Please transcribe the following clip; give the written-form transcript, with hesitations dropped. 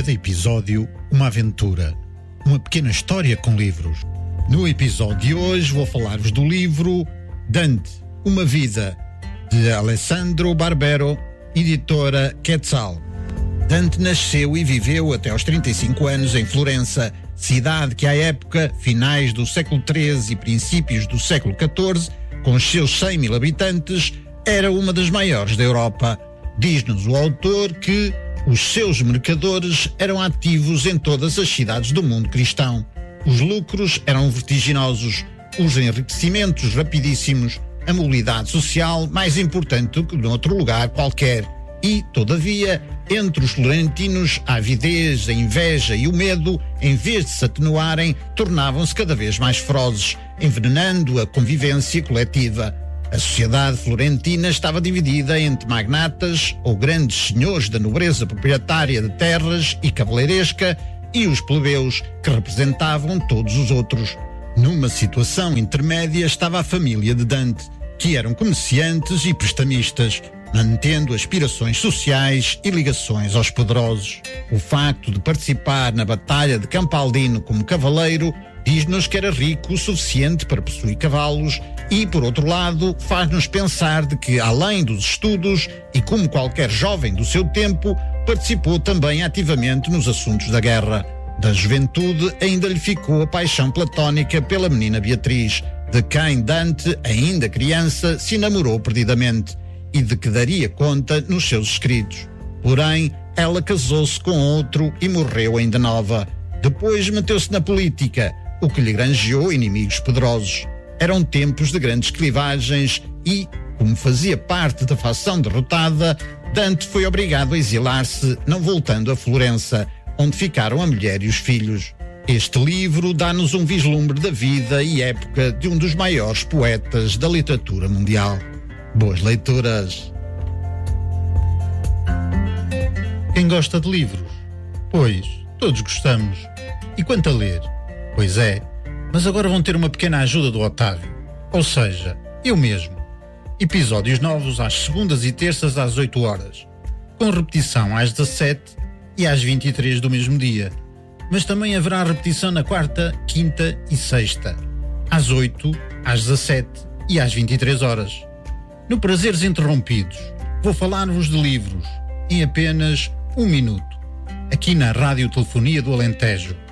cada episódio, uma aventura, uma pequena história com livros. No episódio de hoje vou falar-vos do livro Dante, Uma Vida, de Alessandro Barbero, editora Quetzal. Dante nasceu e viveu até aos 35 anos em Florença, cidade que à época, finais do século XIII e princípios do século XIV, com os seus 100 mil habitantes, era uma das maiores da Europa. Diz-nos o autor que os seus mercadores eram ativos em todas as cidades do mundo cristão. Os lucros eram vertiginosos, os enriquecimentos rapidíssimos, a mobilidade social mais importante do que noutro lugar qualquer. E, todavia, entre os florentinos, a avidez, a inveja e o medo, em vez de se atenuarem, tornavam-se cada vez mais ferozes, envenenando a convivência coletiva. A sociedade florentina estava dividida entre magnatas, ou grandes senhores da nobreza proprietária de terras e cavaleiresca, e os plebeus, que representavam todos os outros. Numa situação intermédia estava a família de Dante, que eram comerciantes e prestamistas, mantendo aspirações sociais e ligações aos poderosos. O facto de participar na Batalha de Campaldino como cavaleiro diz-nos que era rico o suficiente para possuir cavalos e, por outro lado, faz-nos pensar de que, além dos estudos, e como qualquer jovem do seu tempo, participou também ativamente nos assuntos da guerra. Da juventude ainda lhe ficou a paixão platónica pela menina Beatriz, de quem Dante, ainda criança, se enamorou perdidamente e de que daria conta nos seus escritos. Porém, ela casou-se com outro e morreu ainda nova. Depois meteu-se na política, o que lhe granjeou inimigos poderosos. Eram tempos de grandes clivagens e, como fazia parte da facção derrotada, Dante foi obrigado a exilar-se, não voltando a Florença, onde ficaram a mulher e os filhos. Este livro dá-nos um vislumbre da vida e época de um dos maiores poetas da literatura mundial. Boas leituras! Quem gosta de livros? Pois, todos gostamos. E quanto a ler? Pois é, mas agora vão ter uma pequena ajuda do Otávio. Ou seja, eu mesmo. Episódios novos às segundas e terças às 8 horas, com repetição às 17 e às 23 do mesmo dia. Mas também haverá repetição na quarta, quinta e sexta, às 8, às 17 e às 23 horas. No Prazeres Interrompidos, vou falar-vos de livros em apenas 1 minuto, aqui na Rádio Telefonia do Alentejo.